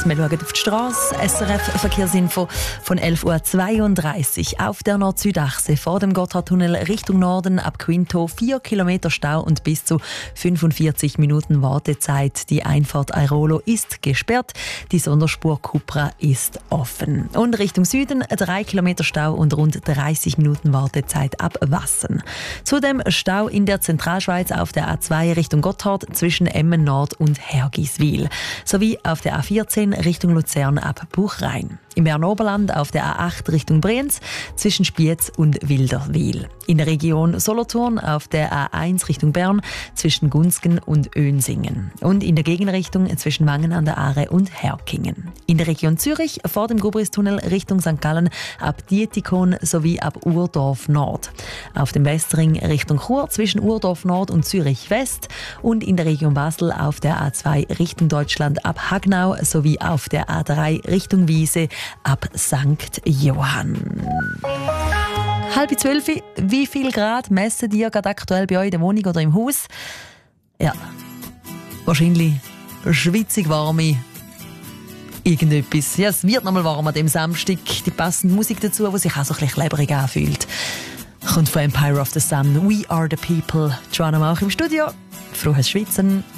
Wir schauen auf die Straße. SRF-Verkehrsinfo von 11.32 Uhr. Auf der Nord-Süd-Achse vor dem Gotthardtunnel Richtung Norden ab Quinto 4 Kilometer Stau und bis zu 45 Minuten Wartezeit. Die Einfahrt Airolo ist gesperrt. Die Sonderspur Cupra ist offen. Und Richtung Süden 3 Kilometer Stau und rund 30 Minuten Wartezeit ab Wassen. Zudem Stau in der Zentralschweiz auf der A2 Richtung Gotthard zwischen Emmen Nord und Hergiswil. Sowie auf der A14 Richtung Luzern ab Buchrein. Im Berner Oberland auf der A8 Richtung Brienz zwischen Spiez und Wilderwil. In der Region Solothurn auf der A1 Richtung Bern zwischen Gunzgen und Önsingen. Und in der Gegenrichtung zwischen Wangen an der Aare und Herkingen. In der Region Zürich vor dem Gubristunnel Richtung St. Gallen ab Dietikon sowie ab Urdorf Nord. Auf dem Westring Richtung Chur zwischen Urdorf Nord und Zürich West. Und in der Region Basel auf der A2 Richtung Deutschland ab Hagnau sowie auf der A3 Richtung Wiese ab St. Johann. 11:30. Wie viel Grad messen ihr gerade aktuell bei euch in der Wohnung oder im Haus? Ja, wahrscheinlich schwitzig warme irgendetwas. Ja, es wird noch mal warm an dem Samstag. Die passende Musik dazu, die sich auch so ein bisschen klebrig anfühlt. Kommt von Empire of the Sun. We are the people. Joanna Mauch im Studio. Frohes Schwitzen.